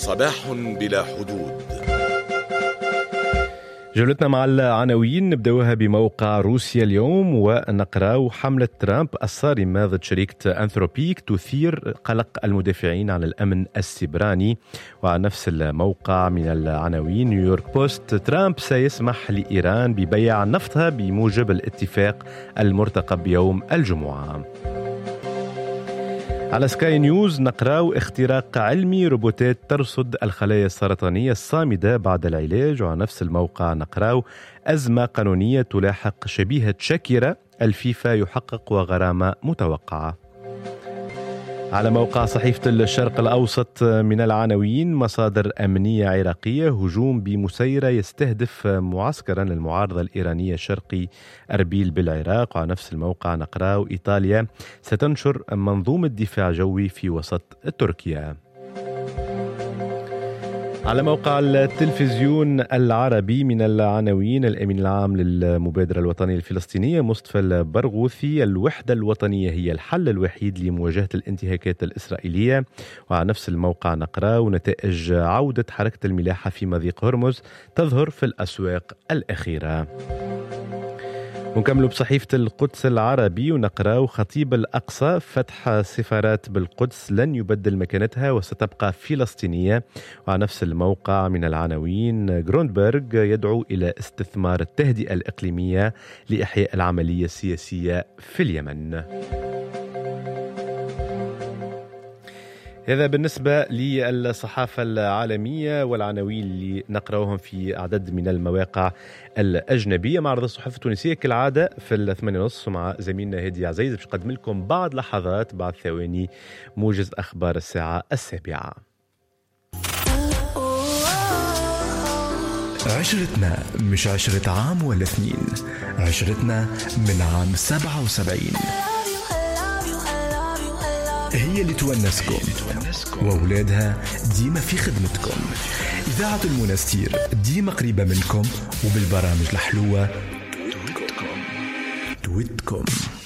صباح بلا حدود. جولتنا مع العناوين نبدأوها بموقع روسيا اليوم، ونقرأ حملة ترامب الصارمة ضد شركة أنثروبيك تثير قلق المدافعين عن الأمن السيبراني. وعلى نفس الموقع من العناوين نيويورك بوست، ترامب سيسمح لإيران ببيع نفطها بموجب الاتفاق المرتقب يوم الجمعة. على سكاي نيوز نقرأ اختراق علمي، روبوتات ترصد الخلايا السرطانية الصامدة بعد العلاج. وعلى نفس الموقع نقرأ أزمة قانونية تلاحق شبيهة شاكيرا، الفيفا يحقق وغرامة متوقعة. على موقع صحيفة الشرق الأوسط من العناوين مصادر أمنية عراقية، هجوم بمسيرة يستهدف معسكرا للمعارضة الإيرانية شرقي أربيل بالعراق. وعلى نفس الموقع نقرأ إيطاليا ستنشر منظومة دفاع جوي في وسط تركيا. على موقع التلفزيون العربي من العناوين الأمين العام للمبادرة الوطنية الفلسطينية مصطفى البرغوثي، الوحدة الوطنية هي الحل الوحيد لمواجهة الانتهاكات الإسرائيلية. وعلى نفس الموقع نقرأ نتائج عودة حركة الملاحة في مضيق هرمز تظهر في الأسواق الأخيرة. ونكمل بصحيفة القدس العربي ونقرأ خطيب الأقصى، فتح سفارات بالقدس لن يبدل مكانتها وستبقى فلسطينية. وعلى نفس الموقع من العناوين جروندبرغ يدعو إلى استثمار التهدئة الإقليمية لإحياء العملية السياسية في اليمن. هذا بالنسبة للصحافة العالمية والعناوين اللي نقرأوهم في عدد من المواقع الأجنبية. معرض الصحافة التونسية كالعادة في 8:30 مع زميلنا هادي عزيز باش نقدم لكم بعد لحظات بعد ثواني موجز أخبار الساعة 7. عشرتنا مش 10 عام ولا 2، عشرتنا من عام 77 هي اللي تونسكم، وأولادها ديما في خدمتكم. إذاعة المنستير ديما قريبة منكم وبالبرامج الحلوة تويتكم.